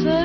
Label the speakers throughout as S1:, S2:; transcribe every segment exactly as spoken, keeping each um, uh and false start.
S1: sir?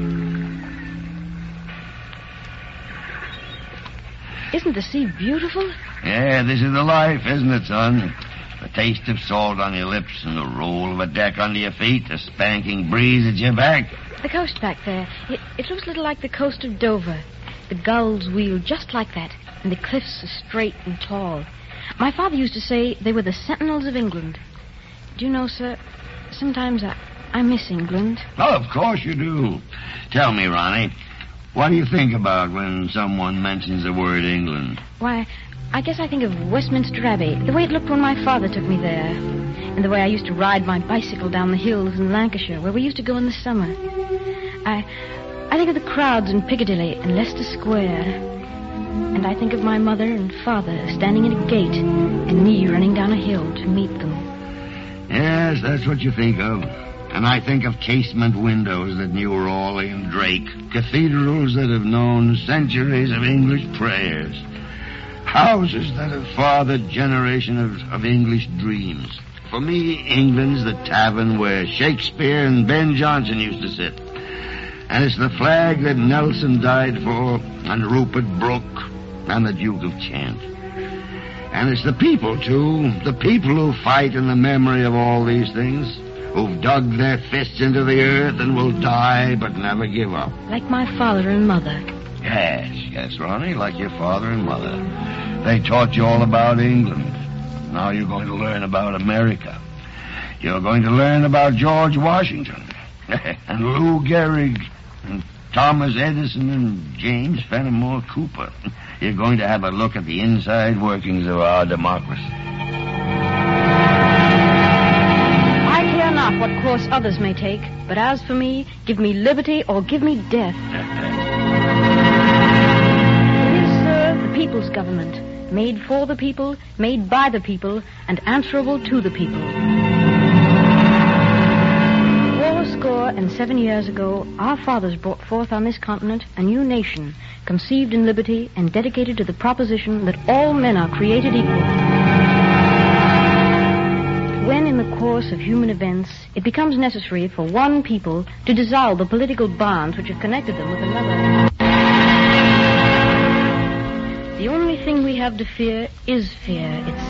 S1: Isn't the sea beautiful?
S2: Yeah, this is the life, isn't it, son? The taste of salt on your lips and the roll of a deck under your feet, a spanking breeze at your back.
S1: The coast back there, it, it looks a little like the coast of Dover. The gulls wheel just like that, and the cliffs are straight and tall. My father used to say they were the sentinels of England. Do you know, sir, sometimes I, I miss England.
S2: Oh, of course you do. Tell me, Ronnie, what do you think about when someone mentions the word England?
S1: Why, I guess I think of Westminster Abbey, the way it looked when my father took me there, and the way I used to ride my bicycle down the hills in Lancashire, where we used to go in the summer. I, I think of the crowds in Piccadilly and Leicester Square, and I think of my mother and father standing at a gate and me running down a hill to meet them.
S2: Yes, that's what you think of. And I think of casement windows that knew Raleigh and Drake, cathedrals that have known centuries of English prayers, houses that have fathered generations of, of English dreams. For me, England's the tavern where Shakespeare and Ben Jonson used to sit. And it's the flag that Nelson died for, and Rupert Brooke, and the Duke of Kent. And it's the people, too, the people who fight in the memory of all these things, who've dug their fists into the earth and will die but never give up.
S1: Like my father and mother.
S2: Yes, yes, Ronnie, like your father and mother. They taught you all about England. Now you're going to learn about America. You're going to learn about George Washington and Lou Gehrig and Thomas Edison and James Fenimore Cooper. You're going to have a look at the inside workings of our democracy.
S1: I care not what course others may take, but as for me, give me liberty or give me death. It is, sir, the people's government, made for the people, made by the people, and answerable to the people. Four score and seven years ago, our fathers brought forth on this continent a new nation, conceived in liberty and dedicated to the proposition that all men are created equal. When, in the course of human events, it becomes necessary for one people to dissolve the political bonds which have connected them with another, the only thing we have to fear is fear itself.